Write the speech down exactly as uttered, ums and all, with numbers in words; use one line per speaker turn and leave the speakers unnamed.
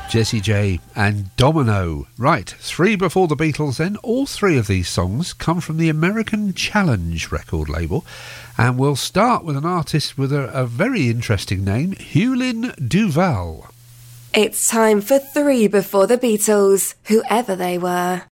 Jessie J and Domino. Right, three before the Beatles then. All three of these songs come from the American Challenge record label. And we'll start with an artist with a, a very interesting name, Hewlin Duval.
It's time for three before the Beatles, whoever they were.